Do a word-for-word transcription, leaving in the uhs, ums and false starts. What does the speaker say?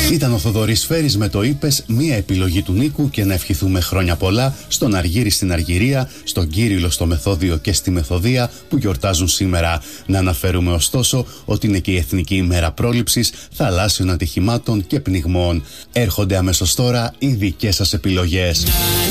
Ήταν ο Θοδωρής Φέρης με το «Είπες», μία επιλογή του Νίκου, και να ευχηθούμε χρόνια πολλά στον Αργύρη στην Αργυρία, στον Κύριλλο στο Μεθόδιο και στη Μεθοδία που γιορτάζουν σήμερα. Να αναφέρουμε ωστόσο ότι είναι και η Εθνική ημέρα πρόληψης θαλάσσιων ατυχημάτων και πνιγμών. Έρχονται αμέσως τώρα οι δικές σας επιλογές.